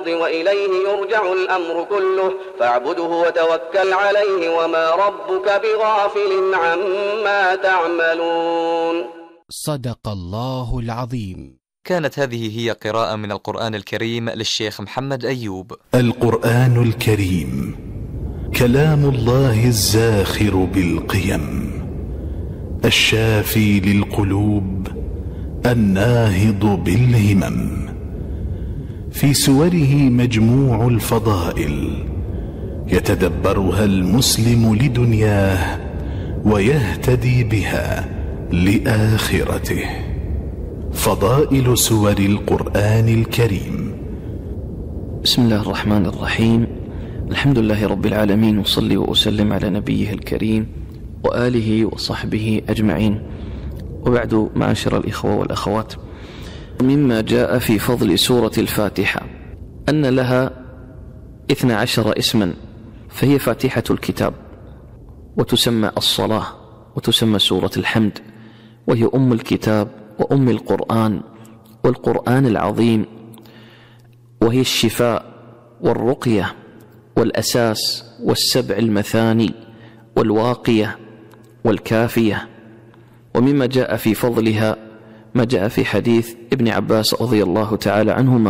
وإليه يرجع الأمر كله فاعبده وتوكل عليه وما ربك بغافل عما تعملون. صدق الله العظيم. كانت هذه هي قراءة من القرآن الكريم للشيخ محمد أيوب. القرآن الكريم كلام الله الزاخر بالقيم، الشافي للقلوب، الناهض بالهمم، في سوره مجموع الفضائل يتدبرها المسلم لدنياه ويهتدي بها لآخرته. فضائل سور القرآن الكريم. بسم الله الرحمن الرحيم. الحمد لله رب العالمين، وصلي وأسلم على نبيه الكريم وآله وصحبه أجمعين، وبعد، معاشر الإخوة والأخوات، مما جاء في فضل سورة الفاتحة أن لها 12 اسما، فهي فاتحة الكتاب، وتسمى الصلاة، وتسمى سورة الحمد، وهي أم الكتاب وأم القرآن والقرآن العظيم، وهي الشفاء والرقية والأساس والسبع المثاني والواقية والكافية. ومما جاء في فضلها ما جاء في حديث ابن عباس رضي الله تعالى عنهما